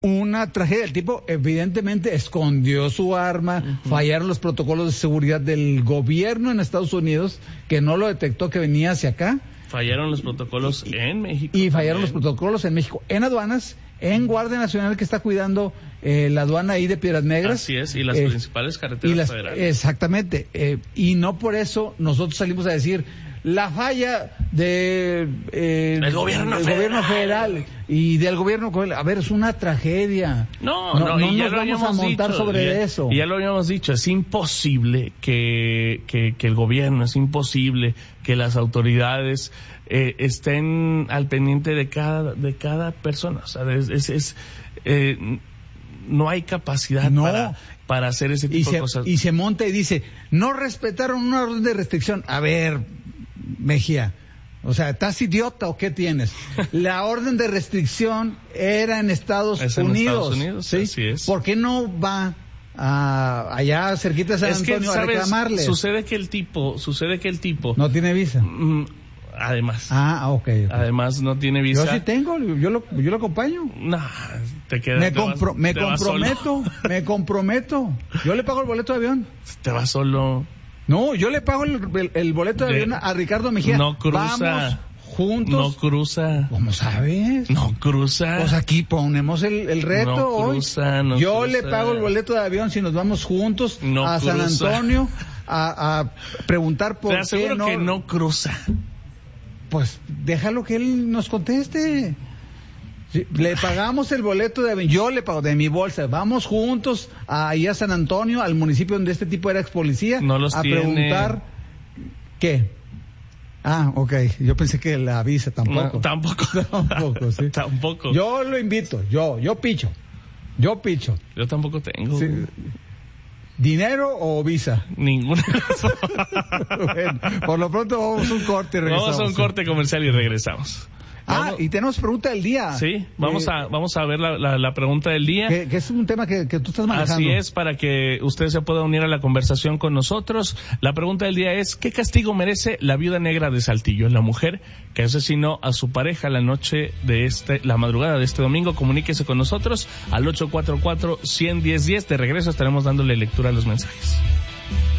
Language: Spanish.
Una tragedia. El tipo evidentemente escondió su arma, fallaron los protocolos de seguridad del gobierno en Estados Unidos, que no lo detectó que venía hacia acá. Fallaron los protocolos en México. Y fallaron los protocolos en México, en aduanas, en Guardia Nacional que está cuidando la aduana ahí de Piedras Negras. Así es, y las principales carreteras federales. Exactamente. Y no por eso nosotros salimos a decir la falla del gobierno federal y del gobierno. A ver, es una tragedia. No, y ya nos lo vamos a montar dicho, sobre eso. Y ya lo habíamos dicho, es imposible que el gobierno, es imposible que las autoridades estén al pendiente de cada persona. O sea, no hay capacidad para hacer ese tipo de cosas. Y se monta y dice, no respetaron una orden de restricción. A ver, Mejía, o sea, ¿estás idiota o qué tienes? La orden de restricción era en Estados Unidos. ¿Sí? Así es. ¿Por qué no va allá cerquita de San Antonio a reclamarle? Sucede que el tipo no tiene visa. Además. Okay. Además no tiene visa. Yo sí tengo, yo lo acompaño. No, te quedas. Me comprometo. Yo le pago el boleto de avión. Te vas solo. No, yo le pago el boleto de avión a Ricardo Mejía. No cruza. Vamos juntos. No cruza. ¿Cómo sabes? No cruza. Pues aquí ponemos el reto no cruza, hoy. No yo cruza. le pago el boleto de avión si nos vamos juntos a cruza. San Antonio a preguntar por qué no. Te aseguro que no cruza. Pues déjalo que él nos conteste. Sí, le pagamos el boleto de avión, yo le pago de mi bolsa, vamos juntos ahí a San Antonio, al municipio donde este tipo era ex policía, a preguntar ¿qué? Ok, yo pensé que la visa tampoco. No, tampoco, sí. Tampoco. Yo lo invito, yo picho. Yo tampoco tengo. Sí. ¿Dinero o visa? Ninguna. Bueno, por lo pronto vamos a un corte y regresamos. Vamos a un corte comercial y regresamos. Y tenemos pregunta del día. Sí, vamos a ver la pregunta del día. Que es un tema que tú estás manejando. Así es, para que usted se pueda unir a la conversación con nosotros. La pregunta del día es, ¿qué castigo merece la viuda negra de Saltillo? La mujer que asesinó a su pareja la madrugada de este domingo. Comuníquese con nosotros al 844-100-1010. De regreso estaremos dándole lectura a los mensajes.